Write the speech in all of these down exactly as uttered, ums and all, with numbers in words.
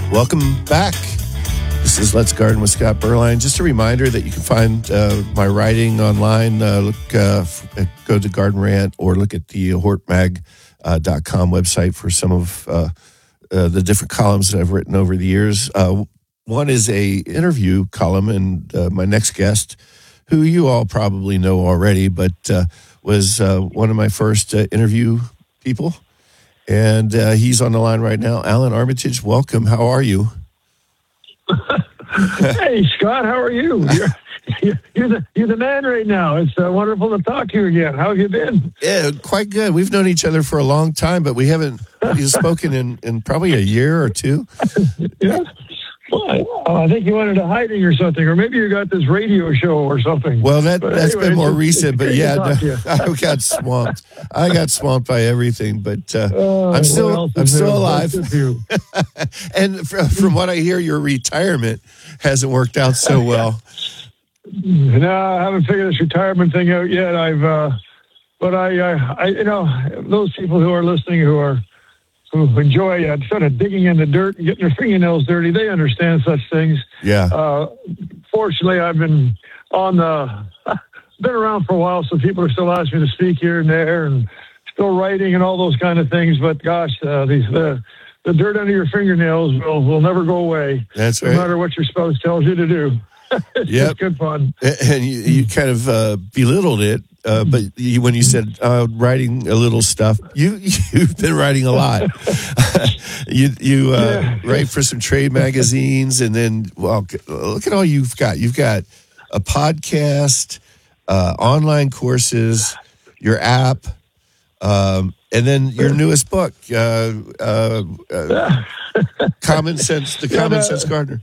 Welcome back. This is Let's Garden with Scott Berline. Just a reminder that you can find uh, my writing online. Uh, look, uh, f- go to Garden Rant or look at the hort mag dot com website for some of uh, uh, the different columns that I've written over the years. Uh, one is a interview column, and uh, my next guest, who you all probably know already, but uh, was uh, one of my first uh, interview people. And uh, he's on the line right now. Alan Armitage, welcome. How are you? Hey, Scott, how are you? You're, you're, you're, the, you're the man right now. It's uh, wonderful to talk to you again. How have you been? Yeah, quite good. We've known each other for a long time, but we haven't spoken in, in probably a year or two. Yeah. Well, I think you went into hiding or something, or maybe you got this radio show or something. Well, that, but that's anyway, been more it's, recent, it's but yeah, no, I got swamped. I got swamped by everything, but uh, uh, I'm still I'm still alive. And from, from what I hear, your retirement hasn't worked out so well. No, I haven't figured this retirement thing out yet. I've, uh, but I, I, I, you know, those people who are listening who are. who enjoy uh, sort of digging in the dirt and getting their fingernails dirty, they understand such things. Yeah. Uh, fortunately, I've been on the, been around for a while, so people are still asking me to speak here and there and still writing and all those kind of things. But gosh, uh, these, the, the dirt under your fingernails will, will never go away. That's right. No matter what your spouse tells you to do. It's yep. just good fun. And you, you kind of uh, belittled it. Uh, but you, when you said uh, writing a little stuff, you you've been writing a lot. you you uh, yeah. write for some trade magazines, and then well, look at all you've got. You've got a podcast, uh, online courses, your app, um, and then your newest book, uh, uh, uh, Common Sense, the Common yeah, Sense Gardener.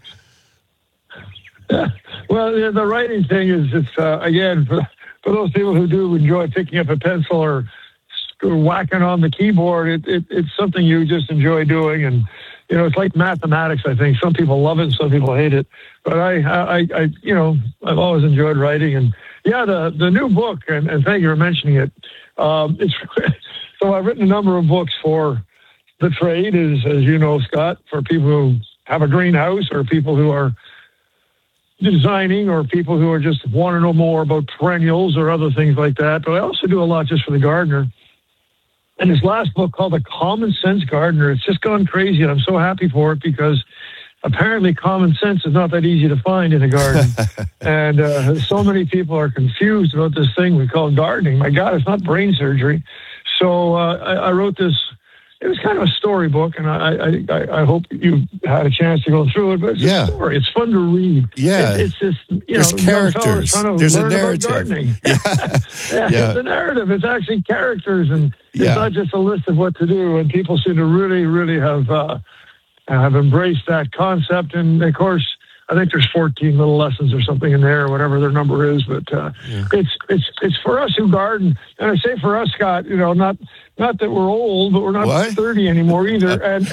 Yeah. Well, yeah, the writing thing is it's uh, again. For, For those people who do enjoy picking up a pencil or whacking on the keyboard, it, it, it's something you just enjoy doing. And, you know, it's like mathematics, I think. Some people love it, some people hate it. But I, I, I you know, I've always enjoyed writing. And, yeah, the, the new book, and, and thank you for mentioning it. Um, it's so I've written a number of books for the trade, as, as you know, Scott, for people who have a greenhouse or people who are designing or people who are just want to know more about perennials or other things like that. But I also do a lot just for the gardener. And this last book called The Common Sense Gardener, it's just gone crazy. And I'm so happy for it because apparently common sense is not that easy to find in a garden. and uh, so many people are confused about this thing we call gardening. My God, it's not brain surgery. So uh, I, I wrote this. It was kind of a storybook, and I, I I hope you had a chance to go through it. But it's yeah. a story. It's fun to read. Yeah, it, it's just you There's know, characters. Trying to There's learn a narrative. About gardening. Yeah. yeah, yeah, it's a narrative. It's actually characters, and it's yeah. not just a list of what to do. And people seem to really, really have uh, have embraced that concept. And of course, I think there's fourteen little lessons or something in there, or whatever their number is. But uh, yeah. it's it's it's for us who garden, and I say for us, Scott. You know, not. Not that we're old, but we're not what? thirty anymore either. And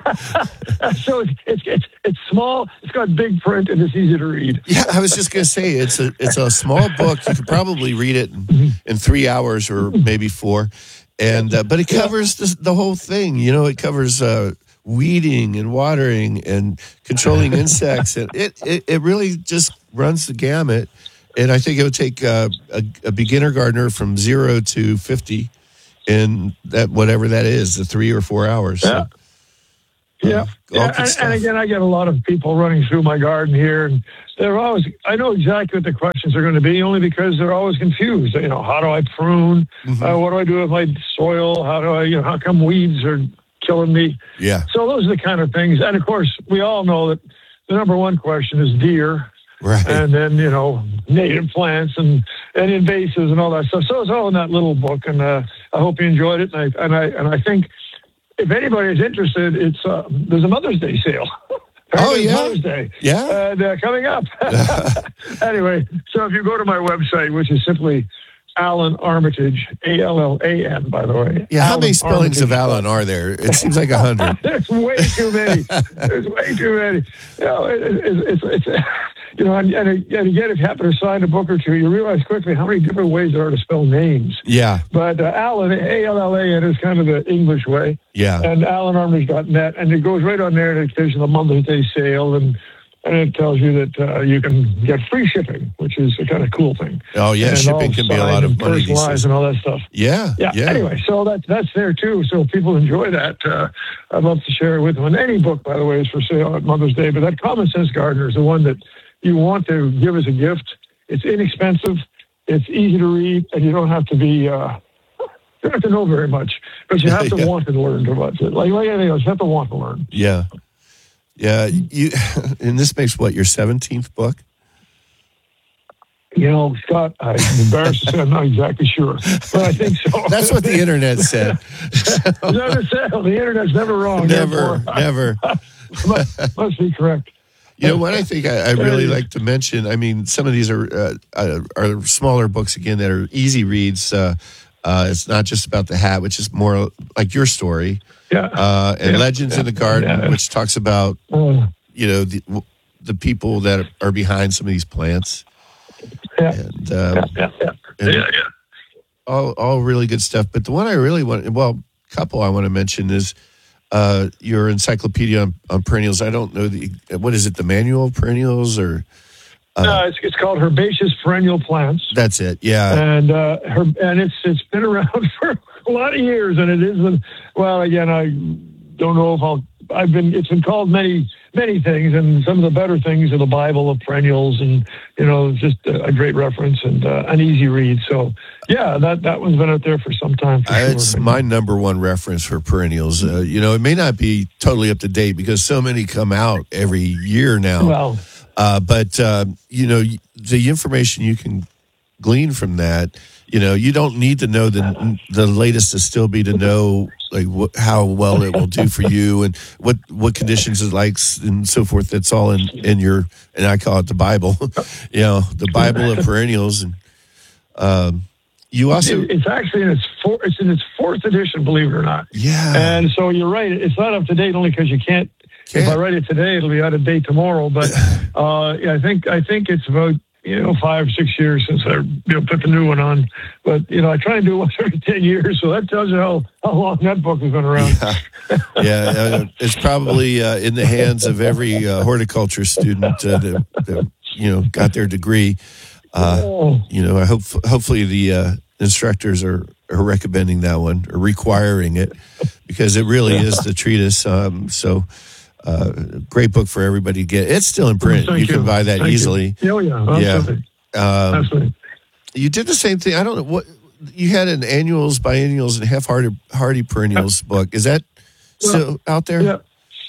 so it's, it's it's it's small. It's got big print, and it's easy to read. Yeah, I was just going to say it's a it's a small book. You could probably read it in, in three hours or maybe four, and uh, but it covers the, the whole thing. You know, it covers uh, weeding and watering and controlling insects, and it, it it really just runs the gamut. And I think it would take uh, a, a beginner gardener from zero to fifty. In that, whatever that is, the three or four hours. Yeah. So, yeah. um, yeah. And, and again, I get a lot of people running through my garden here, and they're always, I know exactly what the questions are going to be, only because they're always confused. You know, how do I prune? Mm-hmm. Uh, what do I do with my soil? How do I, you know, how come weeds are killing me? Yeah. So those are the kind of things. And of course, we all know that the number one question is deer. Right. And then, you know, native plants and, and invasives and all that stuff. So it's all in that little book, and uh, I hope you enjoyed it. And I and I and I think if anybody's interested, it's uh, there's a Mother's Day sale. Oh yeah, Mother's Day. Yeah, and uh, coming up. Anyway, so if you go to my website, which is simply Alan Armitage, A L L A N, by the way. Yeah, Alan how many spellings Armitage. of Alan are there? It seems like a hundred. There's way too many. There's way too many. You know, it, it, it's, it's, you know, and, and, and again, if you happen to sign a book or two, you realize quickly how many different ways there are to spell names. Yeah. But uh, Alan, A L L A N, is kind of the English way. Yeah. And alan armors dot net, and it goes right on there, and it gives you the Mother's Day sale, and and it tells you that uh, you can get free shipping, which is a kind of cool thing. Oh, yeah, and shipping can be a lot of money these days. Personalized and all that stuff. Yeah, yeah. Yeah. Anyway, so that's that's there too. So if people enjoy that, uh, I'd love to share it with them. And any book, by the way, is for sale at Mother's Day. But that Common Sense Gardener is the one that you want to give as a gift. It's inexpensive, it's easy to read, and you don't have to be. Uh, you don't have to know very much, but you have to yeah. want to learn too much. Like, like anything else, you have to want to learn. Yeah. Yeah, you, and this makes what, your seventeenth book? You know, Scott, I'm embarrassed to say I'm not exactly sure, but I think so. That's what the internet said. Never said. The internet's never wrong. Never, never. must, must be correct. You know, what I think I, I really like to mention, I mean, some of these are uh, are, are smaller books, again, that are easy reads. Uh, uh, it's not just about the hat, which is more like your story. Yeah. Uh, and yeah. Legends yeah. in the Garden, yeah. which talks about, uh, you know, the, the people that are behind some of these plants. Yeah. And, um, yeah, yeah, yeah. and yeah, yeah. all, all really good stuff. But the one I really want, well, a couple I want to mention is uh, your encyclopedia on, on perennials. I don't know the, what is it, the manual of perennials or? Uh, no, it's, it's called Herbaceous Perennial Plants. That's it. Yeah. And, uh, her, and it's, it's been around for a lot of years, and it isn't, well, again, I don't know if I'll, I've been, it's been called many, many things, and some of the better things are the Bible of perennials, and, you know, just a, a great reference and uh, an easy read. So, yeah, that, that one's been out there for some time. For sure. It's my number one reference for perennials. Uh, you know, it may not be totally up to date because so many come out every year now. Well, uh, but, uh, you know, the information you can glean from that, you know, you don't need to know the the latest to still be to know like wh- how well it will do for you and what what conditions it likes and so forth. That's all in, in your, and I call it the Bible, you know, the Bible of perennials. And um, you also, it, it's actually in its four, it's in its fourth edition, believe it or not. yeah. And so you're right. It's not up to date only because you can't. Can't. If I write it today, it'll be out of date tomorrow. But uh, yeah, I think I think it's about, you know, five, six years since I, you know, put the new one on. But, you know, I try and do it once every ten years. So that tells you how, how long that book has been around. Yeah, yeah uh, it's probably uh, in the hands of every uh, horticulture student uh, that, that, you know, got their degree. Uh, oh. You know, I hope hopefully the uh, instructors are, are recommending that one or requiring it because it really is the treatise. Um, so, Uh, great book for everybody to get. It's still in print. Thank you you. can buy that Thank easily. You. Oh, yeah. Yeah. Absolutely. Um, Absolutely. you did the same thing. I don't know what you had an annuals, biennials, and half hardy, hardy perennials book. Is that well, still out there? Yeah.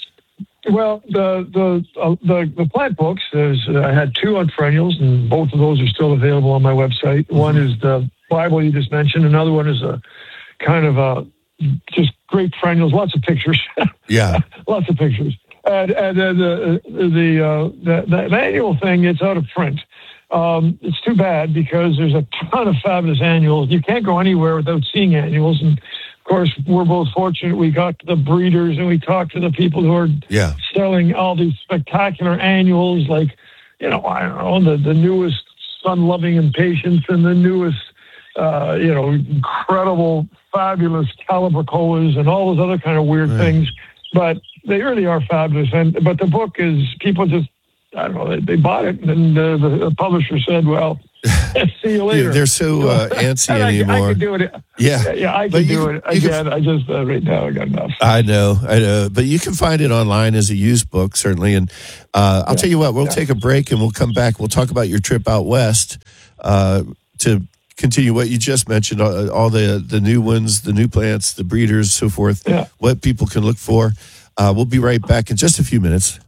Well, the the uh, the, the plant books. There's uh, I had two on perennials, and both of those are still available on my website. Mm-hmm. One is the Bible you just mentioned. Another one is a kind of a just great perennials. Lots of pictures. Yeah. Lots of pictures. And, and uh, the the, uh, the the annual thing, it's out of print. Um, it's too bad because there's a ton of fabulous annuals. You can't go anywhere without seeing annuals. And of course, we're both fortunate. We got to the breeders and we talked to the people who are Yeah. selling all these spectacular annuals, like, you know, I don't know, the, the newest sun-loving impatiens and the newest, uh, you know, incredible, fabulous calibrachoas and all those other kind of weird right. things. But they really are fabulous. And but the book is, people just, I don't know, they, they bought it, and uh, the, the publisher said, well, see you later. Yeah, they're so uh, antsy I, anymore. I could do it. Yeah. Yeah, I But can you do can- it. you can- Again, I just, uh, right now, I got enough. I know, I know. But you can find it online as a used book, certainly. And uh, I'll Yeah. tell you what, we'll Yeah. take a break and we'll come back. We'll talk about your trip out west uh, to continue what you just mentioned, all, all the, the new ones, the new plants, the breeders, so forth, Yeah. what people can look for. Uh, we'll be right back in just a few minutes.